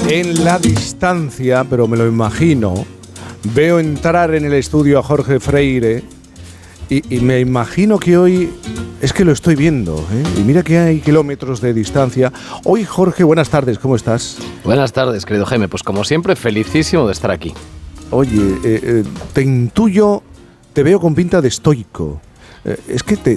en la distancia, pero me lo imagino, veo entrar en el estudio a Jorge Freire y me imagino que hoy es que lo estoy viendo, ¿eh? Y mira que hay kilómetros de distancia. Hoy, Jorge, buenas tardes, ¿cómo estás? Buenas tardes, querido Jaime. Pues como siempre, felicísimo de estar aquí. Oye, te intuyo, te veo con pinta de estoico. Es que te